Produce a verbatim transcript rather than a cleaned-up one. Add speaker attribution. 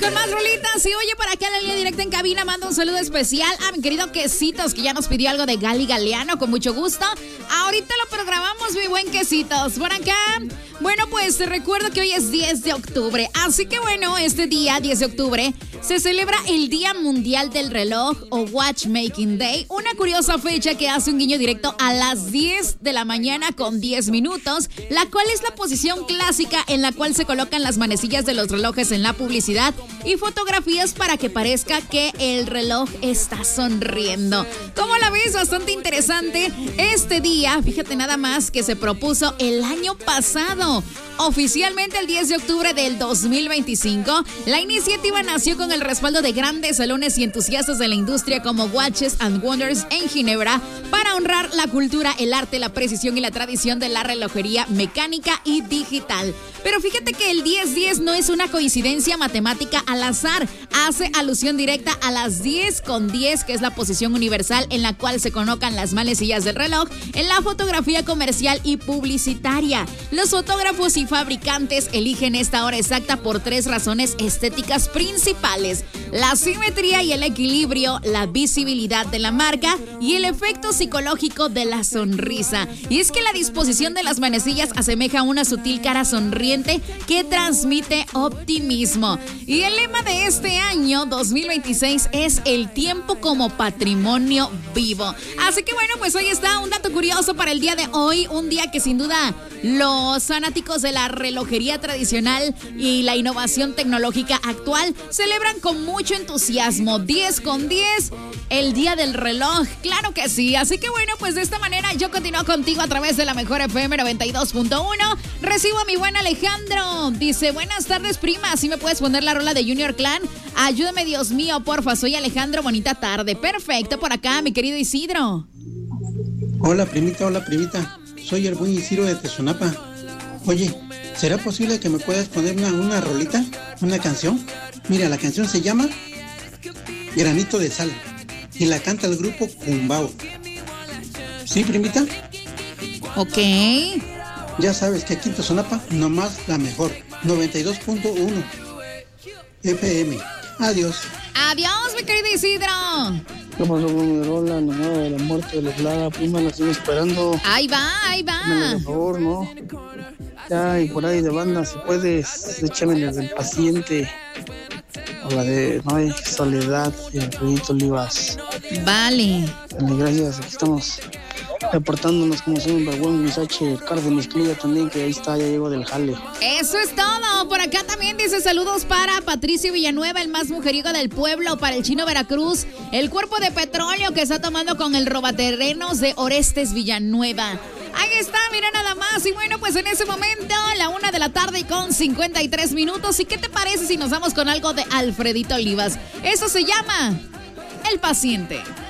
Speaker 1: con más rolitas. Y oye, por acá en la línea directa en cabina mando un saludo especial a mi querido Quesitos, que ya nos pidió algo de Gali Galeano, con mucho gusto. Ahorita lo programamos, mi buen Quesitos. Por acá, bueno, pues te recuerdo que hoy es diez de octubre. Así que bueno, este día, diez de octubre, se celebra el Día Mundial del Reloj o Watchmaking Day. Una curiosa fecha que hace un guiño directo a las diez de la mañana con diez minutos, la cual es la posición clásica en la cual se colocan las manecillas de los relojes en la publicidad y fotografías para que parezca que el reloj está sonriendo. ¿Cómo la ves? Bastante interesante. Este día, fíjate nada más, que se propuso el año pasado. Oficialmente el diez de octubre del dos mil veinticinco, la iniciativa nació con el respaldo de grandes salones y entusiastas de la industria como Watches and Wonders en Ginebra para honrar la cultura, el arte, la precisión y la tradición de la relojería mecánica y digital. Pero fíjate que el diez diez no es una coincidencia matemática al azar, hace alusión directa a las diez con diez, que es la posición universal en la cual se colocan las manecillas del reloj en la fotografía comercial y publicitaria. Los fotógrafos y fabricantes eligen esta hora exacta por tres razones estéticas principales: la simetría y el equilibrio, la visibilidad de la marca y el efecto psicológico de la sonrisa. Y es que la disposición de las manecillas asemeja a una sutil cara sonriente que transmite optimismo. Y el lema de este año dos mil veintiséis es el tiempo como patrimonio vivo. Así que bueno, pues ahí está un dato curioso para el día de hoy, un día que sin duda los fanáticos de la relojería tradicional y la innovación tecnológica actual celebran con mucho entusiasmo. diez con diez, el día del reloj, claro que sí. Así que bueno, pues de esta manera yo continúo contigo a través de la mejor F M noventa y dos punto uno. Recibo a mi buen Alejandro, dice: buenas tardes, prima, ¿sí me puedes poner la rola de Junior Clan? Ayúdame, Dios mío, porfa, soy Alejandro, bonita tarde. Perfecto, por acá, mi querido Isidro.
Speaker 2: Hola, primita, hola, primita, soy el buen Isidro de Tezonapa. Oye, ¿será posible que me puedas poner una, una rolita, una canción? Mira, la canción se llama Granito de Sal y la canta el grupo Cumbao. ¿Sí, primita?
Speaker 1: Ok.
Speaker 2: Ya sabes que aquí en Tezonapa nomás la mejor, noventa y dos punto uno F M. Adiós.
Speaker 1: Adiós, mi querido Isidro.
Speaker 3: ¿Qué pasó con mi rola? Nomás de la muerte de la Clara, prima, la sigo esperando.
Speaker 1: Ahí va, ahí va.
Speaker 3: Por favor, ¿no? Ya, y por ahí de banda, si puedes, échame desde el paciente. O la de No hay soledad y Alfredito Olivas.
Speaker 1: Vale.
Speaker 3: Dale, gracias, aquí estamos reportándonos como siempre. Buen mensaje, Cárdenas Cliga también, que ahí está, ya llegó del jale.
Speaker 1: Eso es todo. Por acá también dice saludos para Patricio Villanueva, el más mujeriego del pueblo, para el Chino Veracruz, el cuerpo de petróleo que está tomando con el robaterrenos de Orestes Villanueva. Ahí está, mira nada más. Y bueno, pues en ese momento, la una de la tarde con cincuenta y tres minutos. ¿Y qué te parece si nos vamos con algo de Alfredito Olivas? Eso se llama El Paciente.